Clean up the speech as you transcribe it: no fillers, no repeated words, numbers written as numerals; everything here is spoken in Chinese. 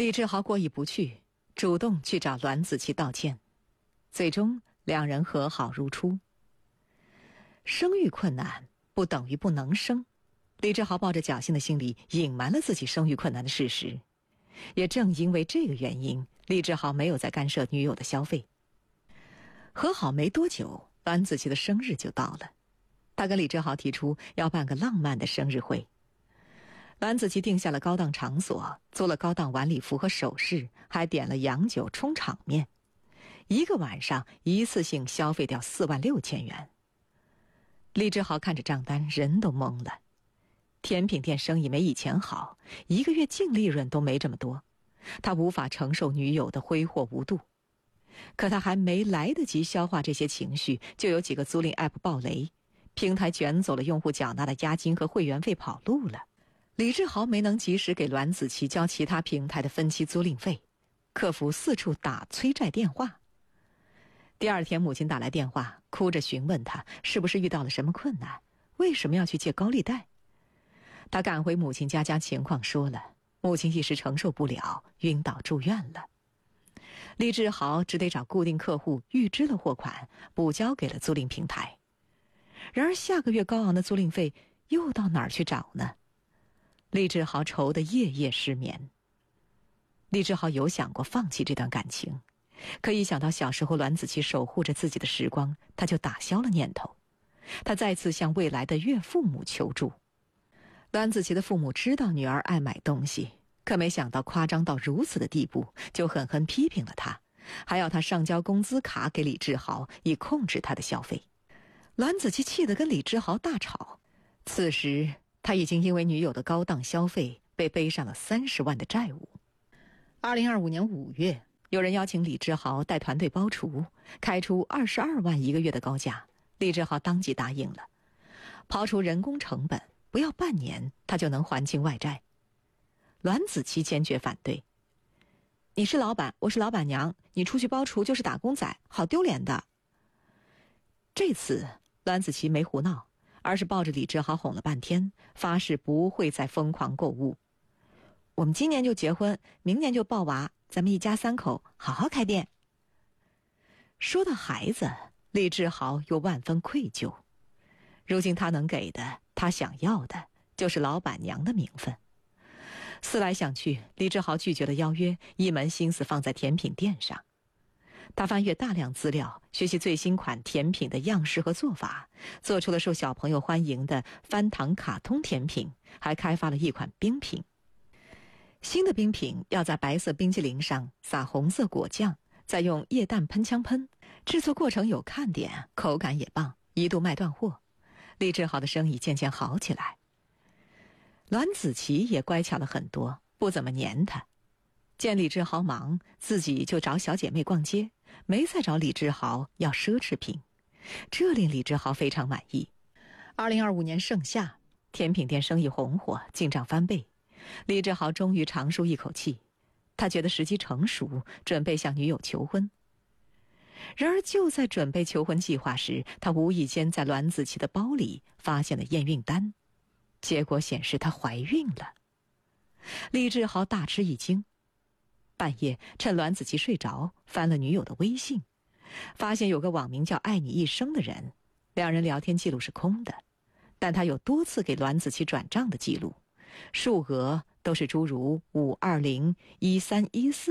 李志豪过意不去，主动去找栾子琪道歉，最终两人和好如初。生育困难不等于不能生，李志豪抱着侥幸的心理隐瞒了自己生育困难的事实。也正因为这个原因，李志豪没有再干涉女友的消费。和好没多久，栾子琪的生日就到了，他跟李志豪提出要办个浪漫的生日会。栾子琪定下了高档场所，租了高档晚礼服和首饰，还点了洋酒充场面。一个晚上一次性消费掉46000元。李志豪看着账单，人都懵了。甜品店生意没以前好，一个月净利润都没这么多，他无法承受女友的挥霍无度。可他还没来得及消化这些情绪，就有几个租赁 App 爆雷，平台卷走了用户缴纳的押金和会员费跑路了。李志豪没能及时给栾子琪交其他平台的分期租赁费，客服四处打催债电话。第二天母亲打来电话，哭着询问他是不是遇到了什么困难，为什么要去借高利贷。他赶回母亲家将情况说了，母亲一时承受不了，晕倒住院了。李志豪只得找固定客户预支了货款，补交给了租赁平台。然而下个月高昂的租赁费又到哪儿去找呢？李志豪愁得夜夜失眠。李志豪有想过放弃这段感情，可一想到小时候栾子琪守护着自己的时光，他就打消了念头。他再次向未来的岳父母求助。栾子琪的父母知道女儿爱买东西，可没想到夸张到如此的地步，就狠狠批评了他，还要他上交工资卡给李志豪，以控制他的消费。栾子琪气得跟李志豪大吵。此时他已经因为女友的高档消费被背上了30万的债务。2025年5月，有人邀请李志豪带团队包厨，开出22万一个月的高价，李志豪当即答应了。刨除人工成本，不要半年他就能还清外债。栾子琪坚决反对。你是老板，我是老板娘，你出去包厨就是打工仔，好丢脸的。这次栾子琪没胡闹，而是抱着李志豪哄了半天，发誓不会再疯狂购物。我们今年就结婚，明年就抱娃，咱们一家3口好好开店。说到孩子，李志豪又万分愧疚。如今他能给的，他想要的，就是老板娘的名分。思来想去，李志豪拒绝了邀约，一门心思放在甜品店上。他翻阅大量资料，学习最新款甜品的样式和做法，做出了受小朋友欢迎的翻糖卡通甜品，还开发了一款冰品。新的冰品要在白色冰淇淋上撒红色果酱，再用液氮喷枪喷，制作过程有看点，口感也棒，一度卖断货。李志豪的生意渐渐好起来。栾子琪也乖巧了很多，不怎么黏他。见李志豪忙，自己就找小姐妹逛街，没再找李志豪要奢侈品，这令李志豪非常满意。2025年盛夏，甜品店生意红火，进账翻倍。李志豪终于长舒一口气，他觉得时机成熟，准备向女友求婚。然而就在准备求婚计划时，他无意间在栾子琪的包里发现了验孕单，结果显示她怀孕了。李志豪大吃一惊，半夜趁栾子琪睡着，翻了女友的微信，发现有个网名叫爱你一生的人，两人聊天记录是空的，但他有多次给栾子琪转账的记录，数额都是诸如5201314